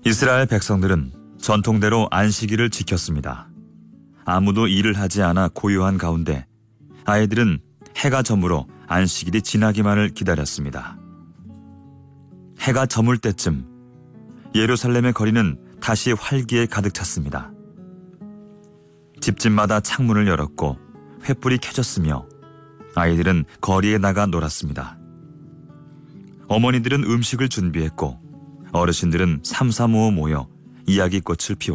이스라엘 백성들은 전통대로 안식일을 지켰습니다. 아무도 일을 하지 않아 고요한 가운데 아이들은 해가 저물어 안식일이 지나기만을 기다렸습니다. 해가 저물 때쯤 예루살렘의 거리는 다시 활기에 가득 찼습니다. 집집마다 창문을 열었고 횃불이 켜졌으며 아이들은 거리에 나가 놀았습니다. 어머니들은 음식을 준비했고 어르신들은 삼삼오오 모여 이야기꽃을 피웠습니다.